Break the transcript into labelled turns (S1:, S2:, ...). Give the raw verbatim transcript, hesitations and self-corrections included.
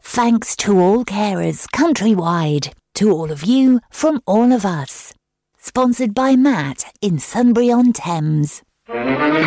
S1: Thanks to all carers countrywide. To all of you from all of us. Sponsored by Matt in Sunbury-on-Thames.